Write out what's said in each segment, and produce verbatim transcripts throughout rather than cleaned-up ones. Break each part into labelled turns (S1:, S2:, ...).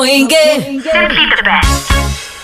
S1: Simply the best.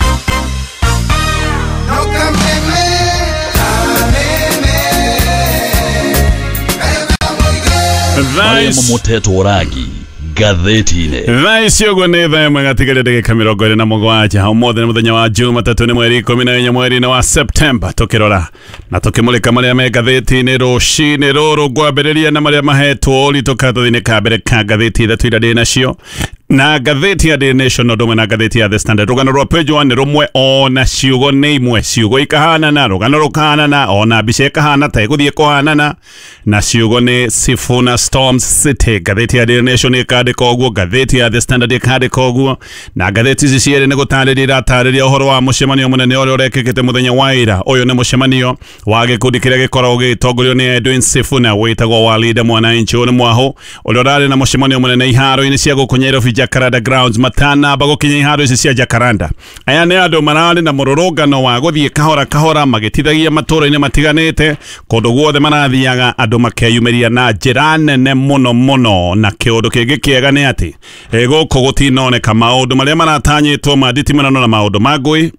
S2: Vice Moteto Ragi Gazetine
S3: Vice yogo neva mwagatikale dege kamirogo ere na mugwaja Haumode na muthenya wa Jumatatu ni mweri kumi na inya mweri na wa September Tokirora na tukimulika maria me gazetine rucini ruru gwambiriria na maria mahetwo ritoka thini ka mbere ka gatheti ithatu ira ndi nacio na gatheti ya The Nation ndomwe na gatheti ya The Standard rugano rwa page one rumwe ona ciugo ni imwe ciugo ikahana na rugano rukahana na ona mbica ikahana ta iguthie kuhanana na ciugo ni Sifuna Storms City gatheti ya The Nation ikandika uguo gatheti ya The Standard ikandika uguo na gatheti ici ciere ni gutarĩria atarĩria uhoro wa mucemanio munene uria urekĩkĩte muthenya wa ira uyu ni mucemanio wa gĩkundi kĩrĩa gĩkoragwo gĩtongorio ni Edwin Sifuna wĩtagwo wa Leader Mwananchi ni mwaho uria urarĩ na mucemanio munene iharo-inĩ cia gũkũ Nyairobi Jacaranda Grounds matana bagokinya iharo ici cia Jacaranda aya ni andu marari na mururungano wa guthie kahora kahora magitithagia matũra-inĩ matiganĩte kundu guothe marathiaga andu makeyumeria na njĩra nene muno muno na kiundu kĩngĩ kĩega nĩ atĩ gũkũ gũtinoneka maũndũ marĩa maratanyĩtwo manditimano na maũndũ mangui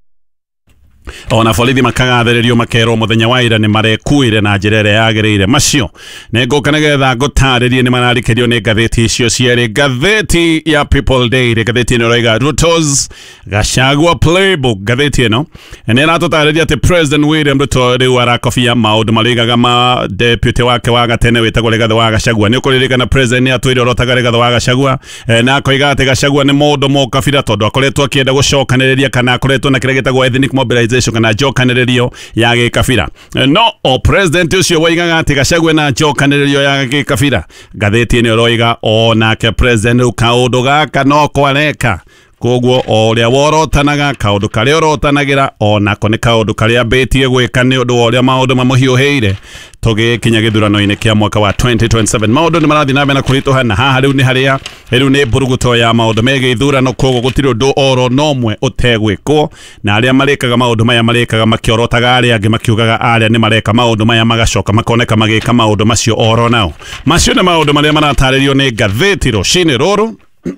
S3: ona borithi makagathĩrĩrio makerwo muthenya wa ira ni marekuire na njĩra ĩrĩa yagĩrĩire macio nĩ ngũka nĩgetha ngũtarĩrie nĩ mararikĩrio nĩ ngathĩti icio cierĩ ngathĩti ya People Daily ngathĩti ĩno ĩroiga Ruto's Gachagua playbook ngathĩti ĩno nĩ ĩratũtarĩria atĩ President William Ruto rĩu arakobia maũndũ marĩigaga ma deputy wake wa gatene wĩtagwo Rigathĩ wa Gachagua nĩ ũkũririkana president nĩ atwĩre ũrotaga Rigathĩ wa Gachagua na akoiga atĩ Gachagua nĩ mũndũ mũkabira tondũ akoretwo akĩenda gũcokanĩrĩria kana akoretwo na kĩrĩa gĩtagwo ethnic mobilization kana njokanĩrĩrio ya gĩkabira no o president ucio waigaga atĩ Gachagua na njokanĩrĩrio ya gĩkabira ngathĩti ĩno ĩroiga o nake president rĩu kaũndũ gaka no kwareka koguo o ũrĩa worotanaga kaũndũ karĩa ũrotanagĩra o nako nĩ kaũndũ karĩa ambĩtie gwĩka nĩ ũndũ wa ũrĩa maũndũ mamũhiũhĩire tũgĩkinya gĩthurano-inĩ kĩa mwaka wa twenty twenty-seven maũndũ nĩ marathiĩ na mbere na kũritũha na haha rĩu nĩ harĩa rĩu nĩ mbũrũgũto ya maũndũ megiĩ ithurano koguo gũtirĩ ũndũ oro nomwe ũtegwĩkwo na arĩa marĩkaga maũndũ maya marĩkaga makĩorotaga arĩa angĩ makiugaga arĩa nĩ mareka maũndũ maya magacoka makoneka magĩka maũndũ macio oro nao macio nĩ maũndũ marĩa maratarĩrio nĩ ngathĩti rũcinĩ rũrũ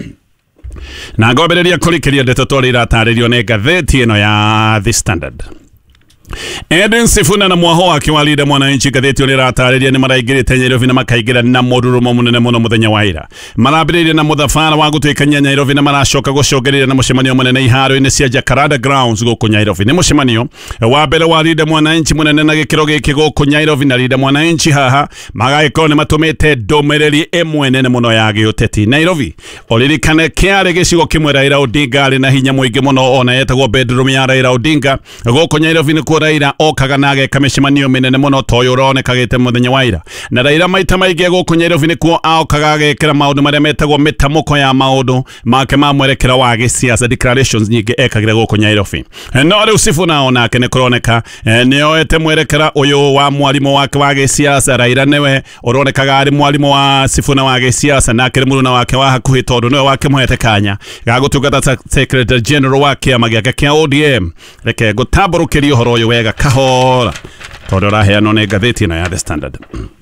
S3: na ngwambĩrĩria kũrikĩria ndeto tũrĩa iratarĩrio nĩ ngathĩti ĩno ya The Standard Edwin Sifuna na mwaho wake wa Leader Mwananchi gatheti ĩno iratarĩria nĩ maraingĩrĩte Nyairobi na makaingĩra na mũrurumo mũnene mũno muthenya wa ira marambĩrĩria na mũthabara wa gũtuĩkania Nyairobi na maracoka gũcokereria na mũcemanio mũnene iharo-inĩ cia Jacaranda Grounds gũkũ Nyairobi nĩ mũcemanio wa mbere wa Leader Mwananchi mũnene na gĩkĩro gĩkĩ gũkũ Nyairobi na Leader Mwananchi haha magagĩkorwo nĩ matũmĩte ndũmĩrĩri ĩmwe nene mũno ya gĩũteti Nairobi ũririkane kĩarĩ gĩcigo kĩmwe Raila Odinga arĩ na hinya mũingĩ mũno ona yetagwo bedroom ya Raila Odinga gũkũ Nyairobi nĩ Raila okaga na ageka mĩcemanio mĩnene mũno toyo ũroneka gĩte muthenya wa ira na Raila maita maingĩ gũkũ Nyairobi nĩkuo aokaga agekĩra maũndũ marĩa metagwo mĩtamũko ya maũndũ make ma mwerekera wa gĩsiasa declarations nyingĩ ekagĩra gũkũ Nyairobi no rĩu Sifuna onake nĩ kũroneka nĩoete mwerekera ũyũ wa mwarimũ wake wa gĩsiasa Raila nĩwe ũronekaga arĩ mwarimũ wa Sifuna wa gĩsiasa na akĩrĩ mũruna wake wa hakuhĩ tondũ nĩwe wake mũhete kanya gagũtungata secretary general wa kĩama gĩake kĩa O D M reke ngũtambũrũkĩrie ũhoro ũyũ wega kahora tondũ raheanwo nĩ ngathĩti ĩno ya The Standard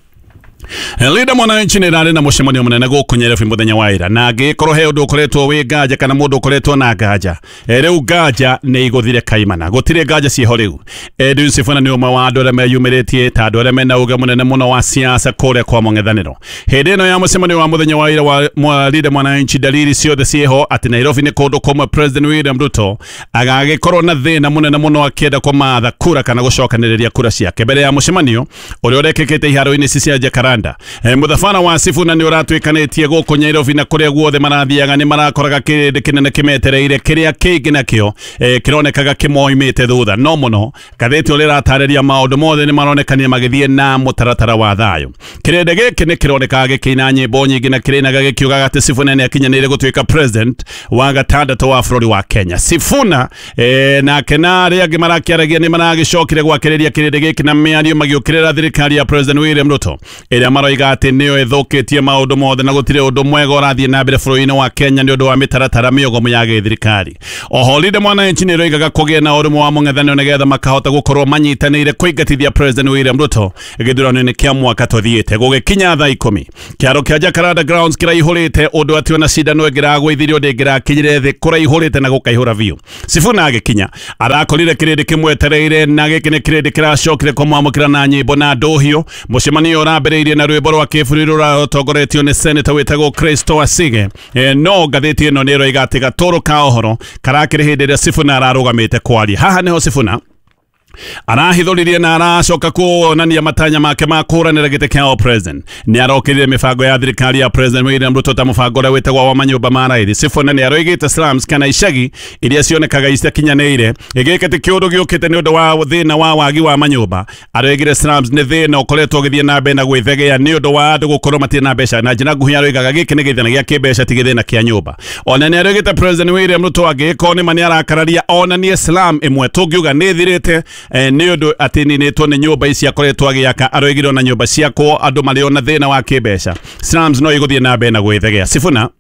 S3: Leader Mwananchi nĩ rarĩ na mũcemanio mũnene gũkũ Nyairobi muthenya wa ira na angĩkorwo he ũndũ ũkoretwo wĩ nganja kana mũndũ ũkoretwo na nganja rĩu nganja nĩ igũthire kaimana gũtirĩ nganja ciĩho rĩu Edwin Sifuna nĩ ũmwe wa andũ arĩa meyumĩrĩtie ta andũ arĩa mena ũũgĩ mũnene mũno wa siasa kũrĩa kwa mũng'ethanĩro hĩndĩ ĩno ya mũcemanio wa muthenya wa ira wa Leader Mwananchi dalili ciothe ciĩho atĩ Nairobi nĩ kũndũ kũmwe President William Ruto agagĩkorwo na thĩna mũnene mũno akĩenda kũmatha kura kana gũcokanĩrĩria kura ciake mbere ya mũcemanio ũrĩa ũrekĩkĩte iharo-inĩ cia Jacaranda E, mũthabara wa Sifuna nĩ ũratwĩkanĩtie gũkũ Nyairobi na kũrĩa guothe marathiaga nĩ marakoraga kĩrĩndĩ kĩnene kĩmetereire kĩrĩa kĩngĩ nakĩo e, kĩronekaga kĩmoimĩte thutha no mũno gathĩti ũrĩa ĩratarĩria maũndũ mothe nĩ maronekania magĩthiĩ na mũtaratara wa thayũ kĩrĩndĩ gĩkĩ nĩ kĩronekaga gĩkĩina nyĩmbo nyingĩ na kĩrĩnaga gĩkiugaga atĩ Sifuna nĩ akinyanĩire gũtuĩka president wa gatandatũ wa bũrũri wa Kenya Sifuna e, nake na arĩa angĩ marakĩaragia nĩ maragĩcokire gwakĩrĩria kĩrĩndĩ gĩkĩ na mĩario magĩũkĩrĩra thirikari ya President William Ruto ĩrĩa aria maroiga ati niyo ithukitie maundu mothe na gutire undu mwega urathie na mbere bũrũri-inĩ wa Kenya ni undu wa mitaratara mĩogomu ya gĩthirikari. Oho Linda Mwananchi ni roigaga kugia na ũrũmwe wa mũng'ethanĩro nigetha makahota gukorwo manyitanĩire kũingatithia President William Ruto gĩthurano-inĩ kĩa mwaka tuthiĩte gũgĩkinya thaa ikũmi. Kĩharo kĩa Jacaranda Grounds kĩraihũrĩte ũndũ atĩ ona cindano ĩngĩragũithirio ndĩngĩrakinyire thĩ kũraihũrĩte na gũkaihũra biũ. Sifuna agĩkinya arakorire kĩrĩndĩ kĩmwetereire na gĩkĩ nĩ kĩrĩndĩ kĩracokire kũmwamũkĩra na nyĩmbo na ndũhiũ. Mũcemanio ũrambĩrĩirie na rwĩmbo rwa kĩbũrũri rũratongoretio nĩ Senator wĩtagwo Christo Asige. E, no ngathĩti ĩno nĩ ĩroiga atĩ gatũrũ ka ũhoro karakĩrĩ hĩndĩ ĩrĩa Sifuna ararũgamĩte kwaria. Haha nĩho Sifuna arahithũririe na aracoka kuonania matanya make ma kũranĩra gĩtĩ kĩa president. Nĩ arokĩrire mĩbango ya thirikari ya President William Ruto ta mũbango ũrĩa wĩtagwo wa manyũmba ma raithi. Sifuna nĩ aroigĩte slums kana icagi iria cionekaga itakinyanĩire. Gĩkĩ ti kĩũndũ gĩũkĩte nĩ ũndũ wa thĩna wa wagi wa manyũmba. Aroigire slums nĩ thĩna ũkoretwo ũgĩthiĩ na mbere na gwĩthegea nĩ ũndũ wa andũ gũkorwo matirĩ na mbeca. Na njĩra nguhĩ aroigaga gĩkĩ nĩ gĩthĩna gĩa kĩmbeca ti gĩthĩna kĩa nyũmba. Ona nĩ aroigĩte President William Ruto angĩkorwo nĩ mani arakararia onanie slum ĩmwe tũngiuga nĩ thirĩte nĩ ũndũ atĩ ninĩtwo nĩ nyũmba ici akoretwo agĩaka. Aroigire ona nyũmba ciakwo andũ marĩ ona thĩna wa kĩmbeca. Slums no igũthiĩ na mbere na gwĩthegea. Sifuna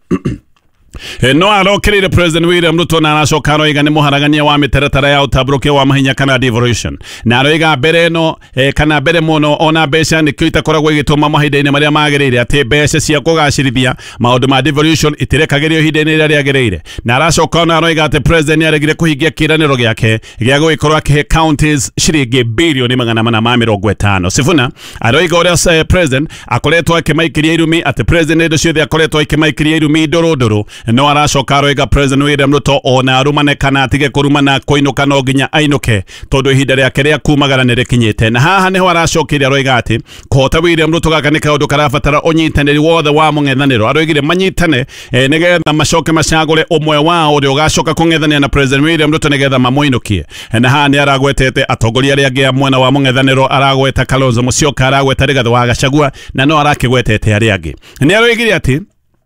S3: no arokĩrĩire President William Ruto na aracoka aroiga nĩ mũharagania wa mĩtaratara ya ũtambũrũkia wa mahinya kana devolution. Na aroiga mbere ĩno eh, kana mbere mũno ona mbeca nĩkĩo itakoragwo igĩtũma mahinda-inĩ marĩa magĩrĩire atĩ mbeca cia kũgacĩrithia maũndũ ma devolution itirekagĩrio ihinda-inĩ rĩrĩa rĩagĩrĩire. Na aracoka ona aroiga atĩ President nĩaregire kũhingia kĩĩranĩro gĩake gĩa gũgĩkorwo akĩhe counties ciringi birioni magana mana ma mĩrongo ĩtano. Sifuna aroiga ũrĩa President akoretwo akĩmaikĩria irumi atĩ President indo ciothe akoretwo akĩmaikĩria irumi ndũrũ ndũrũ. No aracoka aroiga President William Ruto ona arumane kana atige kurumana kũinũka no nginya ainũke tondũ ihinda rĩake rĩa kumagara nĩ rĩkinyĩte. Na haha nĩho aracokeria aroiga atĩ kũhota William Ruto gaka nĩ kaũndũ karabatara ũnyitanĩri wothe wa mũng'ethanĩro. Aroigire manyitane eh, nĩgetha macoke macagũre ũmwe wao ũrĩa ũgacoka kũng'ethania na President William Ruto nĩgetha mamũinũkie. Na haha nĩ aragwetete atongoria arĩa angĩ a mwena wa mũng'ethanĩro, aragweta Kalonzo Musyoka, aragweta Rigathĩ wa Gachagua na no arakĩgwetete arĩa angĩ. Nĩ aroigire atĩ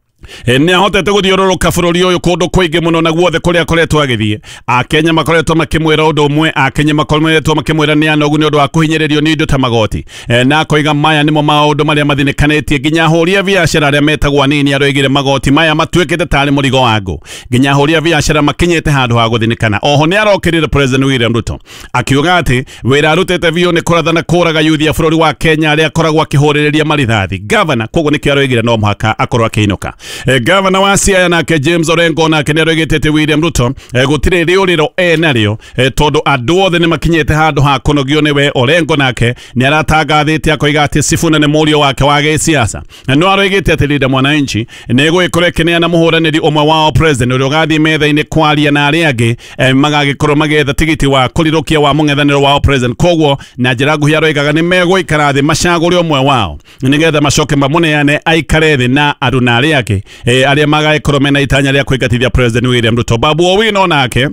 S3: nĩ ahotete gũthiũrũrũka bũrũri ũyũ kũndũ kũingĩ mũno na guothe kũrĩa akoretwo agĩthiĩ. Akenya makoretwo makĩmwĩra ũndũ ũmwe, Akenya makoretwo makĩmwĩra nĩ anogu nĩ ũndũ wa kũhinyĩrĩrio nĩ indo ta magoti. Na akoiga maya nĩmo maũndũ marĩa mathinĩkanĩtie. Nginya ahũri a biacara arĩa metagwo anini aroigire magoti maya matuĩkĩte tarĩ mũrigo wa ngũ. Nginya ahũri a biacara makinyĩte handũ ha gũthinĩkana. Oho nĩ arokĩrire President William Ruto akiuga atĩ wĩra arutĩte biũ nĩ kũrathana kũraga yuthi a bũrũri wa Kenya arĩa akoragwo akĩhũrĩrĩria marithathi. Governor koguo nĩkĩo aroigire no mũhaka akorwo akĩinũka. E, Governor wa Siaya nake James Orengo nake nĩ aroigĩte atĩ William Ruto e, gũtirĩ rĩũrĩro e narĩo e, tondũ andũ othe nĩ makinyĩte handũ ha kũnogio nĩwe. Orengo nake nĩ aratangathĩte akoiga atĩ Sifuna nĩ mũriũ wake wa gĩsiasa. No aroigĩte atĩ Linda Mwananchi nĩ gũgĩkorwo ĩkĩneana mũhũranĩri ũmwe wao President ũrĩa ũgathiĩ metha-inĩ kwaria na arĩa angĩ e, magagĩkorwo magĩetha tigiti wa kũrirũkia wa mũng'ethanĩro wao President. Koguo na njĩra nguhĩ aroigaga nĩ megũikara thĩ macagũre ũmwe wao nĩgetha macoke mamũneane aikare thĩ na andũ na arĩa angĩ e, arĩa magagĩkorwo mena itanya rĩa kũingatithia President William Ruto. Babu Owino nake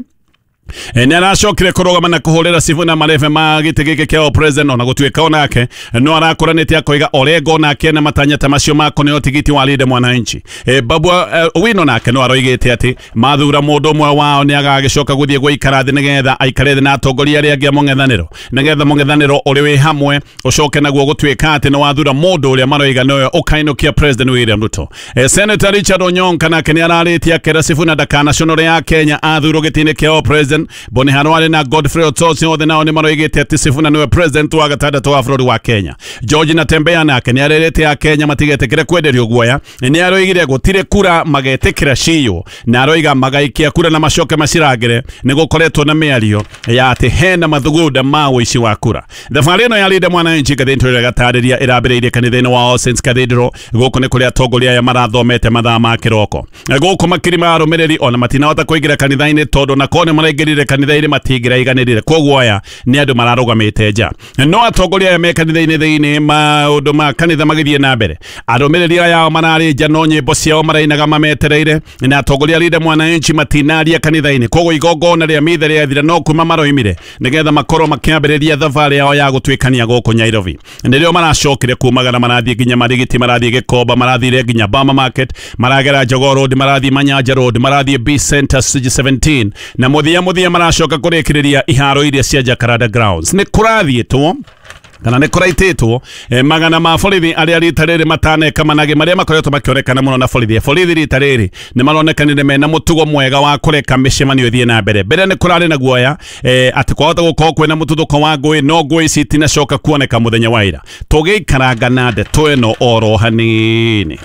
S3: nĩ aracokire kũrũgama na kũhũrĩra Sifuna marebe ma gĩtĩ gĩkĩ kĩa President ona gũtuĩka onake no arakũranĩte akoiga Orengo nake na matanya ta macio makũneo tigiti wa Linda Mwananchi. E, Babu Owino nake no aroigĩte atĩ mathura mũndũ ũmwe wao nĩ agagĩcoka gũthiĩ gũikara thĩ nĩgetha aikare thĩ na atongoria arĩa angĩ a mũng'ethanĩro nĩgetha mũng'ethanĩro ũrĩ wĩ hamwe ũcoke naguo gũtuĩka atĩ nĩ wathura mũndũ ũrĩa maroiga nowe ũkainũkia President William Ruto. E, Senator Richard Onyonka nake nĩ ararĩtie akĩra Sifuna ndakanaconore ya Kenya athurwo gĩtĩ-inĩ kĩa President. Boni Hanwale na Godfrey Otsotsi othe nao nĩ maroigĩte atĩ Sifuna nĩwe President wa gatandatũ wa bũrũri wa Kenya. George Natembeya nake nĩ arerete a Kenya matigetĩkĩre kwenderio guoya. Nĩ aroigire gũtirĩ kura magetĩkĩra ciyo na aroiga magaikia kura na macoke macirangĩre nĩ gũkoretwo na mĩario ya atĩ hena mathugunda ma ũici wa kura. Thabarĩ ĩno ya Linda Mwananchi gathĩntũ ĩrĩa gatarĩria ĩrambĩrĩirie kanitha-inĩ wa All Saints Cathedral. Gũkũ nĩ kũrĩa atongoria aya marathomete mathaa ma kĩroko. Gũkũ makiri ma arũmĩrĩri ona matinahota kũingĩra kanitha-inĩ tondũ nako nĩ maraingĩrire kanitha-inĩ matingĩraiganĩrĩre. Koguo aya nĩ andũ mararũgamĩte nja. No atongoria aya me kanitha-inĩ thĩinĩ maũndũ ma kanitha magĩthiĩ na mbere. Arũmĩrĩri aya mararĩ nja no nyĩmbo ciao marainaga mametereire na atongoria Linda Mwananchi matinaria kanitha-inĩ. Koguo igongona rĩa mithe rĩathira no kuma maroimire nĩgetha makorwo makĩambĩrĩria thabarĩ yao ya gũtuĩkania gũkũ Nairobi. Nĩrĩo maracokire kumagara marathiĩ nginya Marigiti, marathiĩ Gĩkomba, marathire nginya Bama Market, maragera Jogoo Road, marathiĩ Manyanja Road, marathiĩ B Center C seventeen na muthia muthia maracoka kũrĩkĩrĩria iharo iria cia Jacaranda Grounds. Nĩ kũrathiĩtwo kana ne kuraititwo eh, magana ma borithi aria rita riri mataneka manage maria makoretwo makionekana muno na borithi borithi rita riri ni maronekanire mena mutugo mwega wa kureka mishemanio ithie na mbere mbere ni kurari na guoya eh, ati kwahota gukorwo kwina mututhuko wa ngui no ngui ici itinacoka kuoneka muthenya wa ira tugiikaranga na ndeto ino oro hanini.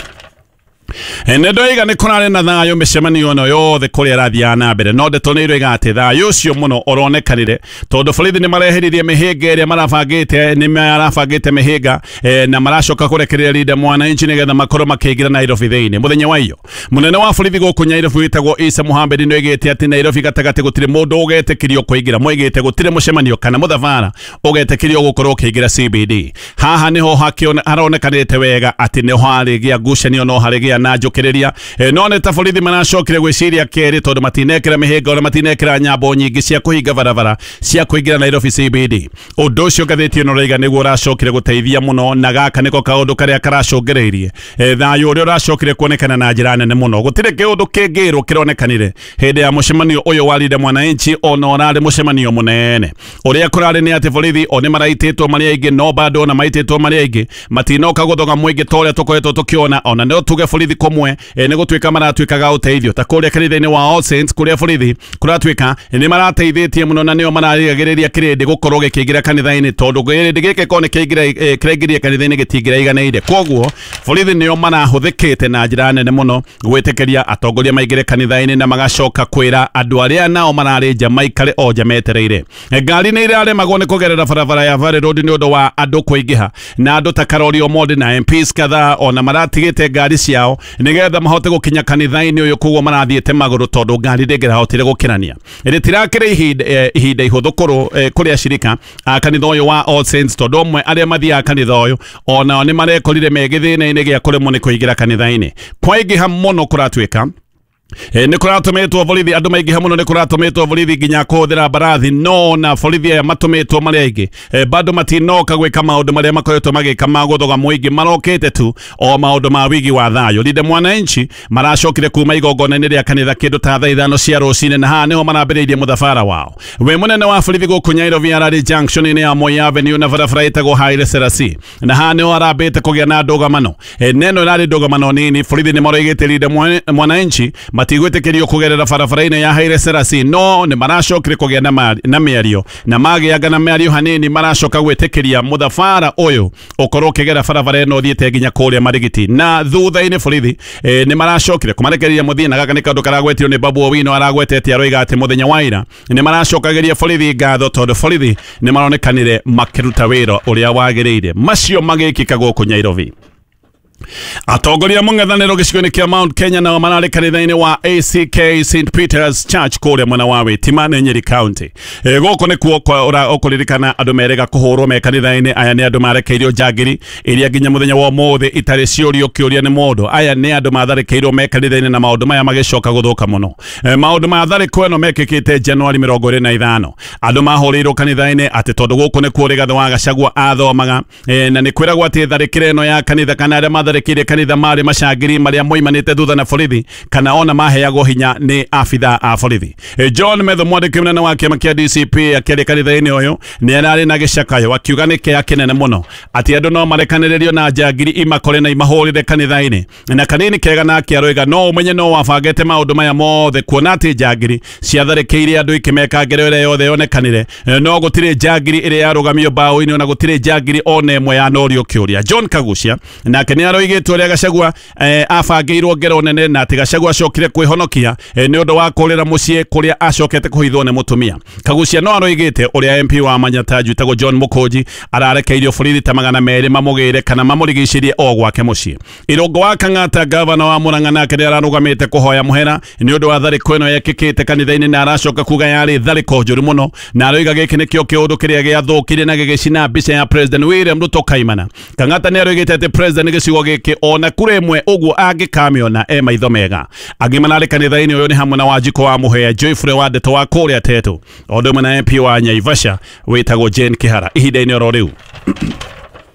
S3: Ene ndoiga ni kurare na thayo mishemanio no yothe kuria rathia na mbere no ndeto ni iroiga ati thayo ucio muno oronekanire tondu borithi ni mareheririe mihinga iria marabangite ni marabangite mihinga eh, na maracoka kurekereria Linda Mwananchi nigetha makorwo makiingira Nairobi thiini muthenya wa iyo munene wa borithi guku Nairobi witagwo Isa Mohammed ni oigite ati Nairobi gatagati gutire mundu ugetekirio kuingira moigite gutire mushemanio kana muthabara ugetekirio gukorwo kiingira C B D haha niho hakiona haronekanite wega ati niho harigia ngucanio no harigia na njukireria e, no neta borithi maracokire gwiciria keri tondu matinekira mihinga ona matinekira nyambo nyingi cia kuhinga barabara cia kuingira Nairobi C B D undu ucio ngathiti ino reiga niguo uracokire guteithia muno na gaka niko kaundu karia karacungireirie e, thayo uria uracokire kuonekana na njira nene muno gutire kiundu kingiro kironekanire hindi ya mushemanio uyu wa Linda Mwananchi ona orari mushemanio munene uria kurari ni ati borithi oni maraititwo maria ingi no bado na maititwo maria ingi matinoka guthoga mwingi toria tukoretwo tukiona ona no tuge borithi komwe e, ni gutwika maratwikaga uteithio ta kuria kanitha-ini wa All Saints kuria borithi kuratwika e, ni marateithĩtie muno na nio mararigagĩrĩria kirindi gukorwo gikiingira kanitha-ini tondu kirindi giki kone kiingira e, kirengiria kanitha-ini gitingira iganeire koguo borithi nio marahuthikite na njira nene muno gwitikiria atongoria maingire kanitha-ini na magacoka kwira andu aria nao marari nja maikare o nja metereire e, ngari ni iraremagwo ni kugerera barabara ya Valley Road ni undu wa andu kuingiha na andu ta Karori Omondi na M Ps kadhaa ona maratigite ngari ciao nigetha mahote gukinya kanitha-ini uyu koguo marathiite maguru tondu ngari ndingirahotire gukirania iri tirakire ihinda eh, ihinda ihuthu kuru eh, kuria shirika a kanitha uyu wa All Saints tondu omwe aria mathia kanitha uyu ona ni marekorire megithina-ini gia kuremwo ni kuingira kanitha-ini kwaingiha muno kuratwika E, ni kuratumitwo borithi andu maingi hamuno ni kuratumitwo borithi nginya kuhuthira barathi no na borithi aya matumitwo maria ingi e, bado matinoka gwika maundu maria makoretwo magika ma guthoga mwingi marokite tu o maundu ma wigi wa thayo Linda Mwananchi maracokire kuma igongona-ini ria kanitha kindu ta thaa ithano cia rucini na haha niho marambiriirie muthabara wao we munene wa borithi guku Nairobi arari junction-ini ya Moi Avenue na barabara itagwo Haile Selassie na haha niho arambite kugia na ndugamano e, neno irari ndugamano nini borithi ni maroigite Linda Mwananchi matigwitikirio kugerera barabara-ini ya Haile Selassie no ni maracokire kugia na na miario na magiaga na miario hanini maracoka gwitikiria muthabara uyu ukorwo ukigera barabara ino thiete nginya kuria Marigiti na thutha-ini borithi e, ni maracokire kumarekereria muthia na gaka ni kaundu karagwetio ni Babu Owino aragwetete aroiga ati muthenya wa ira ni maracokageria borithi ngatho tondu borithi ni maronekanire makiruta wira uria wagiriire macio magikika guku Nairobi. Atongoria mung'ethaniro gicigo-ini kia Mount Kenya nao marari kanitha-ini wa A C K Saint Peter's Church kuria mwena wa Witimani Nyeri County e, guku nikuo ukuririkana andu merega kuhurwo me kanitha-ini aya ni andu marekeirio njangiri iria nginya muthenya wa umuthi itari ciurio kiuria ni mundu aya ni andu matharikeirwo me kanitha-ini na maundu maya magicoka guthuka muno e, maundu matharikwo eno mekikite Januari mirongo iri na ithano andu mahurirwo kanitha-ini ati tondu guku nikuo Rigathi wa Gachagua athomaga e, na nikwiragwo ati tharikire eno ya kanitha kana aria matharikire kanitha mari macangiri maria moimanite thutha na borithi kana ona maheagwo hinya ni afitha a borithi e, John Methu mwandiki munene wa kiama kia D C P akiari kanitha-ini uyu ni arari na gicakayo akiuga ni kia kinene muno ati andu no marekaniririo na njangiri imakore na imahurire kanitha-ini na kanini kega na akiaroiga no umenye no wabangite maundu maya mothe kuona ati njangiri ciatharikiire andu ikimeka ngero ire yothe yonekanire e, no gutire njangiri ire yarugamio bao-ini ona gutire njangiri ona imwe ya norio kiuria John Kagucia nake ni aroigite uria Gachagua eh, afangiirwo ngero nene na ati Gachagua acokire kwihonokia eh, ni undu wa kurira mucii kuria acokete kuhithwo ni mutumia Kagucia no aroigite uria M P wa Manyata witagwo John Mukunji ararekeirio borithi ta magana meri mamugire kana mamurigiicirie o gwake mucii Irungu wa Kang'ata gavana wa Murang'a nake ni ararugamite kuhoya muhera ni undu wa thariko ino yekikite kanitha-ini na aracoka kuga yari thariko njuru muno na aroiga giki nikio kiundu kiria giathukirie na gigicina mbica ya President William Ruto kaimana Kang'ata ni aroigite ati President gicigo giki ona kure mwe uguo angikamiona e maitho mega agimanari kanitha-ini uyu ni hamwe na Wanjiko wa Muhea Joyfrey wa Ndeto wa kuria Tetu ondo mena M P wa Naivasha witagwo Jane Kihara ihinda-ini oro riu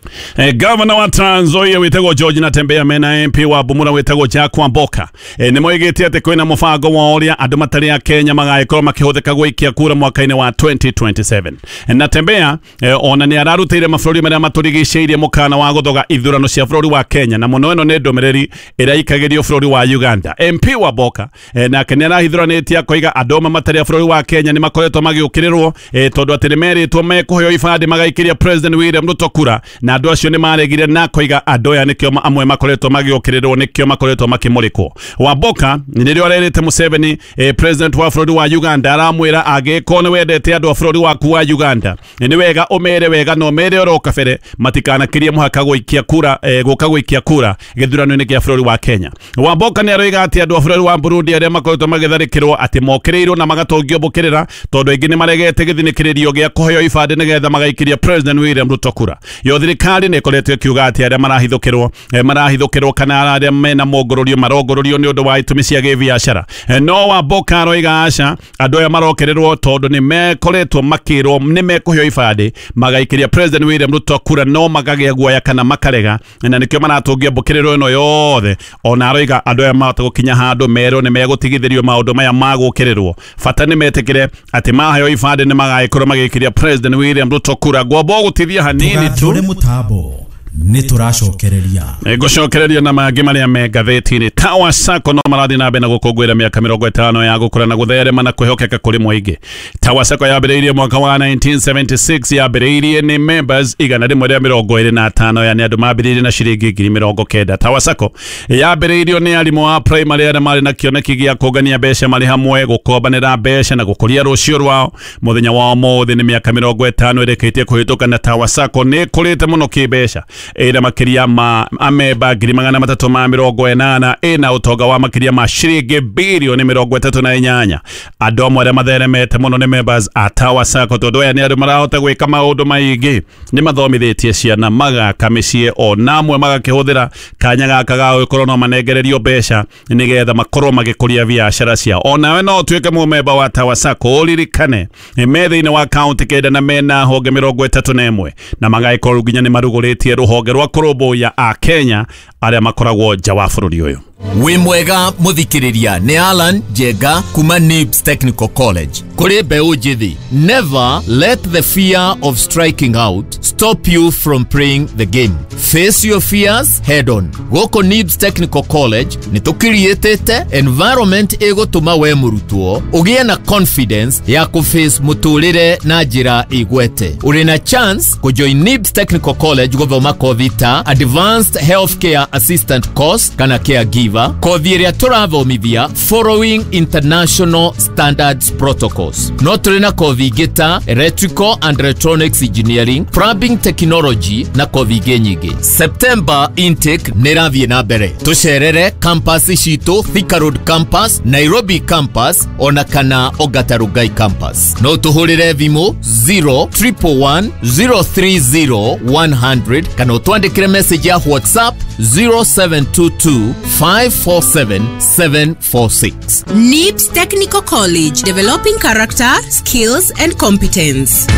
S3: E, Governor wa Trans Nzoia witego George Natembeya mena M P wa Bumula witego Jack Wamboka e, ni moigete ate kwina mufango wa oria andu matari a Kenya magaikorwo makihuthika gwikia kura mwaka-ini wa twenty twenty-seven. E, Natembeya e, ona ni ararutire mabũrũri maria maturigicĩirie mukana wa guthoga ithurano cia bũrũri wa Kenya na muno eno ni ndumiriri ira ikagirio bũrũri wa Uganda. M P Wamboka e, nake ni arahithũranĩtie akoiga andũ matari a bũrũri wa Kenya ni makoretwo magiũkĩrĩrwo e, tondu ati nimeritwo mekuheo ibande magaikiria President William Ruto kura na andũ acio ni maregire na koiga andũ aya nikio amwe makoretwo magiũkĩrĩrwo nikio makoretwo makimurikwo. Wamboka nirio arerete Museveni e, President wa bũrũri wa Uganda aramwira agĩko ni wendete andũ a bũrũri waku wa Uganda ni wega umere wega no mere oroka bere matikana kiria muhaka gũikia kura e, gũka gũikia kura gĩthurano-inĩ kĩa bũrũri wa Kenya. Wamboka ni aroiga ati andũ a bũrũri wa Burundi arĩa makoretwo magĩtharĩkĩrwo ati mokĩrĩirwo na magatongio bũkĩrĩra tondu aingĩ ni maregete gĩthinikĩrĩrio gĩa kũheo ibande nigetha magaikiria President William Ruto kura. Yo thirikari ni koretwo kiuga ati arĩa marahithũkĩrwo e, marahithũkĩrwo kana arĩa mena mogororio marogororio ni ũndũ wa itũmi cia gĩbiacara. E, no Wamboka aroiga aca andũ aya marokererwo tondu ni mekoretwo makĩrwo ni mekuheo ibande magaikiria President William Ruto kura no magagĩa guoya kana makarega na nikio maratungia bũkĩrĩro ĩno yothe. Ona aroiga andũ aya mahota gũkinya handũ merwo ni megũtigithĩrio maũndũ maya magũkĩrĩrwo bata ni metikire ati maheo ibande ni magaikorwo magĩkiria President William Ruto kura. Gwabo gũtithia hanini tu
S4: mutabo ni turacokereria
S3: egocokereria na mangĩ marĩa me ngathĩti-inĩ. Tawa Sacco no marathi na mbere na gũkũngũĩra mĩaka mĩrongo ĩtano ya gũkũra na gũtherema na kwĩhokeka kũrĩ mũingĩ. Tawa Sacco yambĩrĩirie mwaka wa nineteen seventy-six, yambĩrĩirie nĩ members igana rĩmwe rĩa mĩrongo ĩrĩ na atano, yani andũ mambĩrĩirie na ciringi ngiri mĩrongo kenda. Tawa Sacco yambĩrĩirio nĩ arimũ a primary arĩa marĩ na kĩoneki gĩa kũngania mbeca marĩ hamwe gũkombanĩra mbeca na gũkũria rũciũ rwao. Mũthenya wa ũmũthĩ nĩ mĩaka mĩrongo ĩtano ĩrĩkĩtie kũhĩtũka na Tawa Sacco nĩ kũrĩte mũno kĩmbeca ĩra makiria ma ameba ngiri magana matatu ma mĩrongo ĩnana ĩna ũtonga wa makiria ma ciringi bilioni mĩrongo ĩtatũ na inyanya. Andũ amwe arĩa matheremete mũno nĩ members a Tawa Sacco tondũ aya nĩ andũ marahota gwĩka maũndũ maingĩ. Nĩ mathomithĩtie ciana magaka mĩciĩ o namwe magakĩhũthĩra kanya gaka ga gũkorwo no manengererio mbeca nĩgetha makorwo magĩkũria biacara ciao. Onawe no ũtuĩke mũmemba wa Tawa Sacco ũririkane me thĩinĩ wa kaunti kenda na mena honge mĩrongo ĩtatũ na ĩmwe na magaikorwo nginya nĩ marugũrĩtie rũhonge rwa kũrũmbũiya a Kenya arĩa makoragwo nja wa bũrũri ũyũ.
S5: Wi mwega muthikiriria ni Alan Jenga kuma N I B S Technical College. Kuri mbeũ njithi, never let the fear of striking out stop you from playing the game. Face your fears head on. Goko N I B S Technical College ni tukirietete environment egotuma we murutwo ugie na confidence ya kuface muturire na njira igwete. Uri na chance kujoin N I B S Technical College gũthoma kothi ta Advanced Healthcare Assistant course kana caregiver. Kothi ĩrĩa tũrathomithia following international standards protocols. No tũrĩ na kothi ingĩ ta Electrical and Electronics Engineering, Plumbing Technology na kothi ingĩ nyingĩ. September intake nĩ ĩrathiĩ na mbere. Tũcerere campus citũ Thika Road campus, Nairobi campus ona kana Ongata Rongai campus. No tũhũrĩre thimũ zero one one zero three zero one hundred kana ũtwandĩkĩre message ya WhatsApp zero seven two two five four seven seven four six.
S6: N I B S Technical College, developing character, skills and competence.